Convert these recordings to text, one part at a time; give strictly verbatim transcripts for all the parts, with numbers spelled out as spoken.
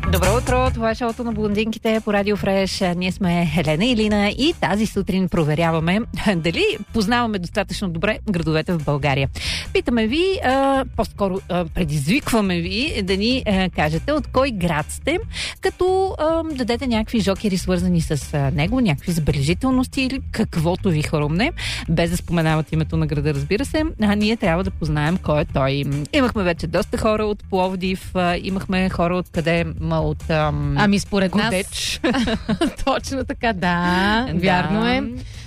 Добро утро, това е шоуто на блондинките по Радио Фреш. Ние сме Елена и Лина и тази сутрин проверяваме дали познаваме достатъчно добре градовете в България. Питаме ви, а, по-скоро а, предизвикваме ви да ни а, кажете от кой град сте, като а, дадете някакви жокери свързани с а, него, някакви забележителности или каквото ви хрумне, без да споменават името на града, разбира се. А ние трябва да познаем кой е той. Имахме вече доста хора от Пловдив, а, имахме хора от къде... От, ам, ами според Годеч. нас точно така, да, вярно е.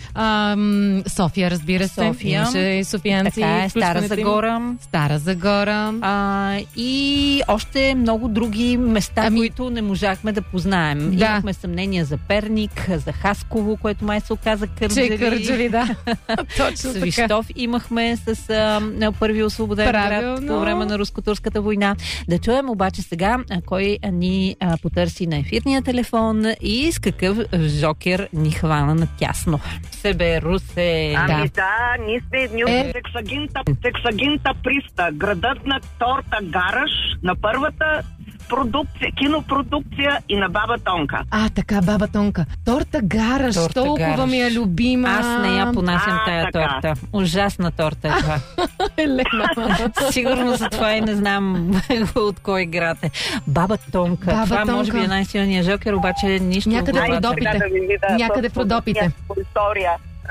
Ам, София, разбира се. София. Имаше софиянци. Така е, Стара Загора. Стара Загора. А, и още много други места, ами... които не можахме да познаем. Да. Имахме съмнения за Перник, за Хасково, което май се оказа Кърджали. Че Кърджали, да. Точно Свищов така. Имахме с а, първи освободен град по време на руско-турската война. Да чуем обаче сега а, кой ни а, потърси на ефирния телефон и с какъв жокер ни хвана на тясно. Себе, Русе. Ами да, да, ние сме едни от Е. Сексагинта, Сексагинта Приста, градът на торта Гараж, на първата продукция, кинопродукция и на Баба Тонка. А, така, Баба Тонка. Торта Гараж, Торта толкова Гараж. ми е любима. аз не я понасям А, тая така. торта. Ужасна торта е това. Елена. Сигурно за това и не знам от кой град е. Баба Тонка. Баба това Тонка. може би е най-силният жокер, обаче нищо. Някъде от в това. Родопите. Сега да ви видя Някъде в Родопите. по история.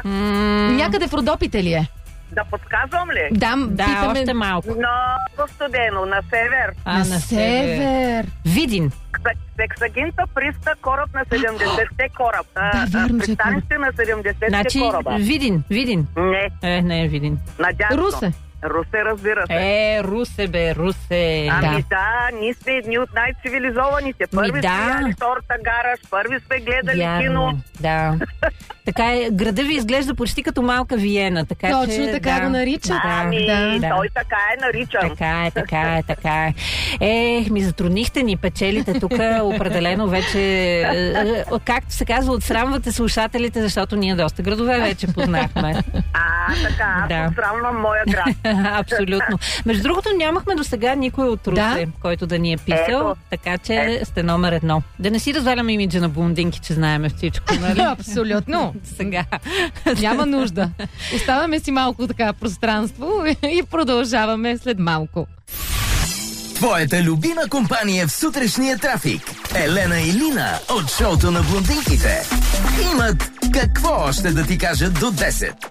М, Някъде в Родопите ли е? Да подсказвам ли? Да, Да, питаме... още малко. Много студено, на север. А, на север. Видин. Сексагинта Приста, кораб на седемдесетте кораб. Да, вярно, че е Пристанище на седемдесетте Значи, кораба. Видин, Видин. Не, Е, не е Видин. надясно. Русе. Русе, разбира се. Е, Русе, бе, Русе. Ами Да. да, ние сме едни от най-цивилизованите. Първи Ми, сме да. яли торта Гараж, първи сме гледали Вярно, кино. да. Така е, града ви изглежда почти като малка Виена, така Точно че... така да, го наричат. Да, Ами, да, да. той така е наричан. Така е, така е, така е. Е, ми затруднихте ни, печелите тук определено вече, е, е, както се казва, отсрамвате слушателите, защото ние доста градове вече познахме. А, така, аз Да. отсрамвам моя град. Абсолютно. Между другото, нямахме до сега никой от Русе, Да. който да ни е писал, Ето. така че сте номер едно. Да не си разваляме имиджа на блондинки, че знаеме всичко, нали? Абсолютно. Сега. Няма нужда. Оставаме си малко така пространство и продължаваме след малко. Твоята любима компания в сутрешния трафик. Елена и Лина от шоуто на блондинките. Имат какво още да ти кажат до десет.